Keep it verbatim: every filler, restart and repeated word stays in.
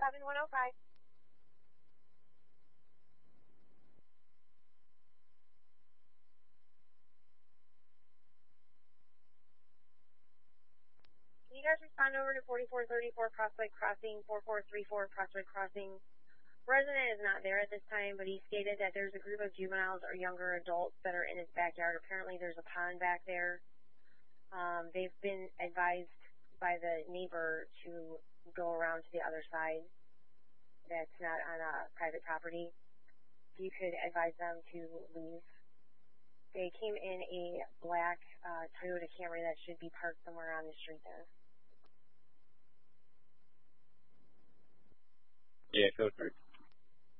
seven one oh five. Can you guys respond over to forty-four thirty-four Prospect Crossing, forty-four thirty-four Prospect Crossing? Resident is not there at this time, but he stated that there's a group of juveniles or younger adults that are in his backyard. Apparently there's a pond back there. Um, they've been advised by the neighbor to go around to the other side that's not on a private property. If you could advise them to leave. They came in a black uh, Toyota Camry that should be parked somewhere on the street there. Yeah, go for it.